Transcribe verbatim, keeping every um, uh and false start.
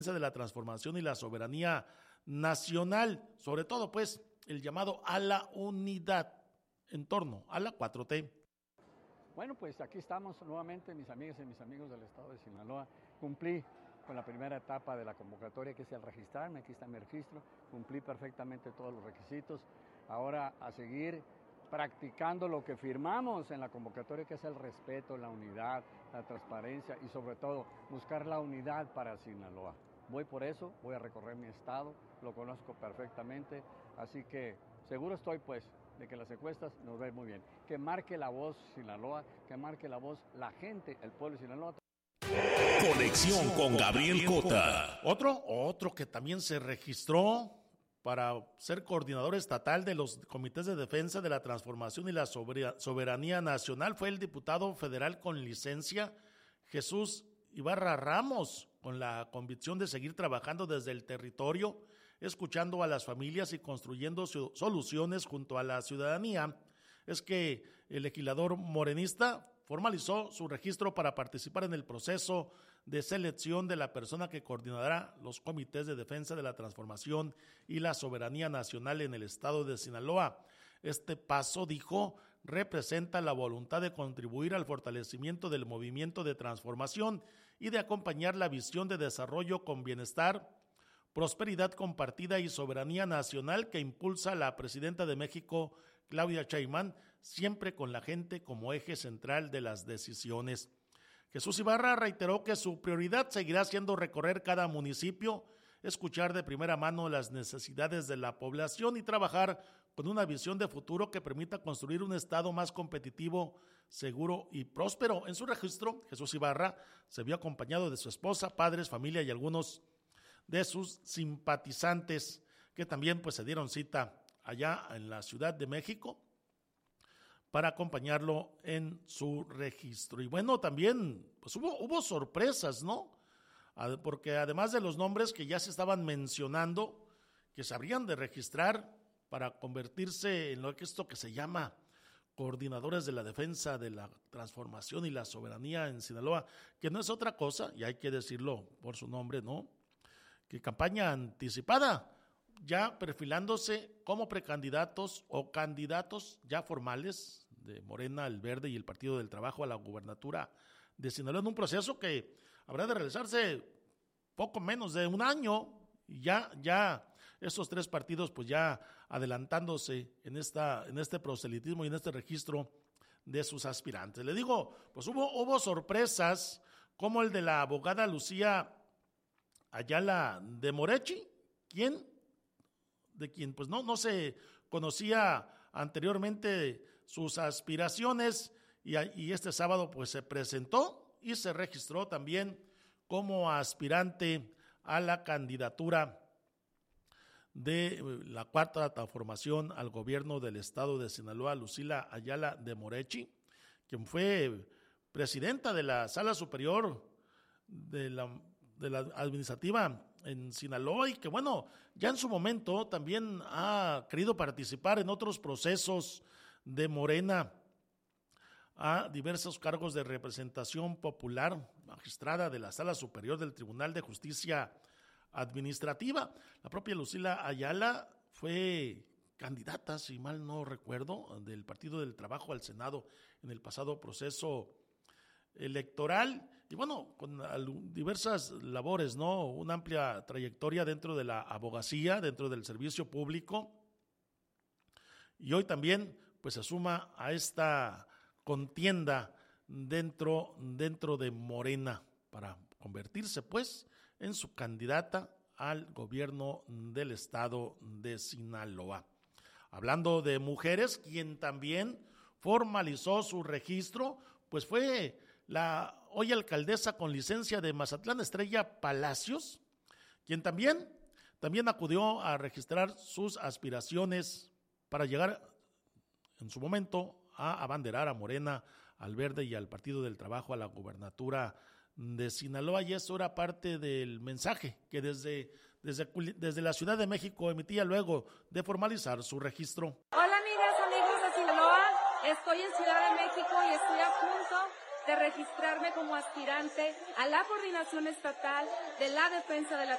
de la transformación y la soberanía nacional, sobre todo pues el llamado a la unidad en torno a la cuatro T. Bueno, pues aquí estamos nuevamente, mis amigas y mis amigos del estado de Sinaloa. Cumplí con la primera etapa de la convocatoria, que es el registrarme. Aquí está mi registro, cumplí perfectamente todos los requisitos. Ahora a seguir practicando lo que firmamos en la convocatoria, que es el respeto, la unidad, la transparencia y sobre todo buscar la unidad para Sinaloa. Voy por eso, voy a recorrer mi estado, lo conozco perfectamente, así que seguro estoy pues de que las encuestas nos ven muy bien. Que marque la voz Sinaloa, que marque la voz la gente, el pueblo de Sinaloa. Conexión con Gabriel Cota. Otro, otro que también se registró para ser coordinador estatal de los comités de defensa de la transformación y la soberanía nacional fue el diputado federal con licencia Jesús Ibarra Ramos, con la convicción de seguir trabajando desde el territorio, escuchando a las familias y construyendo soluciones junto a la ciudadanía. Es que el legislador morenista formalizó su registro para participar en el proceso de selección de la persona que coordinará los comités de defensa de la transformación y la soberanía nacional en el estado de Sinaloa. Este paso, dijo, representa la voluntad de contribuir al fortalecimiento del movimiento de transformación y de acompañar la visión de desarrollo con bienestar, prosperidad compartida y soberanía nacional que impulsa la presidenta de México, Claudia Sheinbaum, siempre con la gente como eje central de las decisiones. Jesús Ibarra reiteró que su prioridad seguirá siendo recorrer cada municipio, escuchar de primera mano las necesidades de la población y trabajar con una visión de futuro que permita construir un estado más competitivo, seguro y próspero. En su registro, Jesús Ibarra se vio acompañado de su esposa, padres, familia y algunos de sus simpatizantes que también pues se dieron cita allá en la Ciudad de México para acompañarlo en su registro. Y bueno, también pues hubo, hubo sorpresas, ¿no? Porque además de los nombres que ya se estaban mencionando, que se habrían de registrar para convertirse en lo que esto que se llama coordinadores de la defensa de la transformación y la soberanía en Sinaloa, que no es otra cosa, y hay que decirlo por su nombre, ¿no? Que campaña anticipada, ya perfilándose como precandidatos o candidatos ya formales de Morena, el Verde y el Partido del Trabajo a la gubernatura de Sinaloa, en un proceso que habrá de realizarse poco menos de un año, y ya, ya estos tres partidos pues ya adelantándose en, esta, en este proselitismo y en este registro de sus aspirantes. Le digo, pues hubo, hubo sorpresas como el de la abogada Lucía Ayala de Morechi, quien, de quien pues no, no se conocía anteriormente sus aspiraciones, y, y este sábado pues se presentó y se registró también como aspirante a la candidatura de la cuarta transformación al gobierno del estado de Sinaloa, Lucía Ayala de Morechi, quien fue presidenta de la Sala Superior de la, de la Administrativa en Sinaloa, y que bueno, ya en su momento también ha querido participar en otros procesos de Morena a diversos cargos de representación popular, magistrada de la Sala Superior del Tribunal de Justicia Administrativa. La propia Lucía Ayala fue candidata, si mal no recuerdo, del Partido del Trabajo al Senado en el pasado proceso electoral, y bueno, con diversas labores, ¿no? Una amplia trayectoria dentro de la abogacía, dentro del servicio público, y hoy también pues se suma a esta contienda dentro, dentro de Morena para convertirse pues en su candidata al gobierno del estado de Sinaloa. Hablando de mujeres, quien también formalizó su registro, pues fue la hoy alcaldesa con licencia de Mazatlán, Estrella Palacios, quien también, también acudió a registrar sus aspiraciones para llegar en su momento a abanderar a Morena, al Verde y al Partido del Trabajo a la gubernatura de Sinaloa, y eso era parte del mensaje que desde, desde, desde la Ciudad de México emitía luego de formalizar su registro. Hola amigas, amigos de Sinaloa, estoy en Ciudad de México y estoy a punto de registrarme como aspirante a la coordinación estatal de la defensa de la